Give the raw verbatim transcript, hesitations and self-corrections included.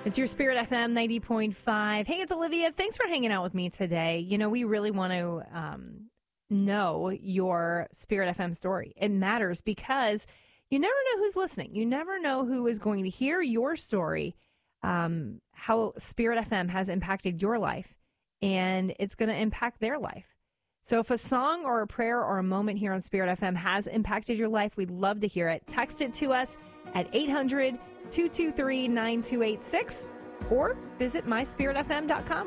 It's your Spirit F M ninety point five. Hey, it's Olivia. Thanks for hanging out with me today. You know, we really want to um, know your Spirit F M story. It matters because you never know who's listening. You never know who is going to hear your story, um, how Spirit F M has impacted your life, and it's going to impact their life. So if a song or a prayer or a moment here on Spirit F M has impacted your life, we'd love to hear it. Text it to us at eight hundred, two two three, nine two eight six or visit my spirit f m dot com.